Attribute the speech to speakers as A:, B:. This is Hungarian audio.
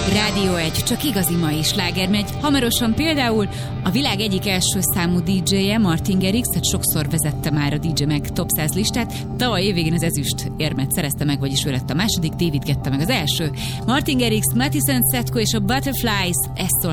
A: Rádió 1, csak igazi mai sláger megy. Hamarosan például a világ egyik első számú DJ-je, Martin Garrix, sokszor vezette már a DJ Mag Top 100 listát. Tavaly évvégén az ezüst érmet szerezte meg, vagyis ő lett a második, David Guetta meg az első. Martin Garrix, Mathison Setko és a Butterflies, ez szól